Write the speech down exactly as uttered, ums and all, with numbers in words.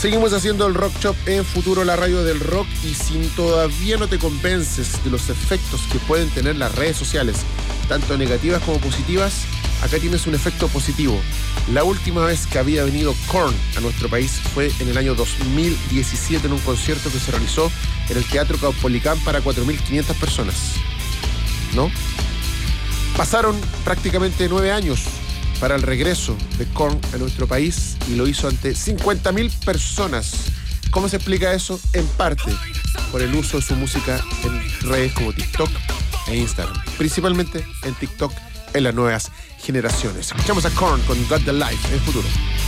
Seguimos haciendo el Rock Shop en Futuro, la radio del rock, y si todavía no te convences de los efectos que pueden tener las redes sociales, tanto negativas como positivas, acá tienes un efecto positivo. La última vez que había venido Korn a nuestro país fue en el año dos mil diecisiete en un concierto que se realizó en el Teatro Caupolicán para cuatro mil quinientas personas. ¿No? Pasaron prácticamente nueve años para el regreso de Korn a nuestro país y lo hizo ante cincuenta mil personas. ¿Cómo se explica eso? En parte por el uso de su música en redes como TikTok e Instagram, principalmente en TikTok en las nuevas generaciones. Escuchamos a Korn con Got the Life en Futuro.